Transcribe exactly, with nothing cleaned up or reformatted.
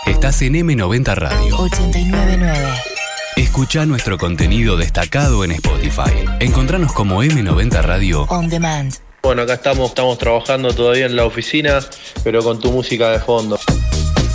Estás en eme noventa Radio ochenta y nueve punto nueve. Escucha nuestro contenido destacado en Spotify. Encontranos como eme noventa Radio On Demand. Bueno, acá estamos, estamos trabajando todavía en la oficina, pero con tu música de fondo.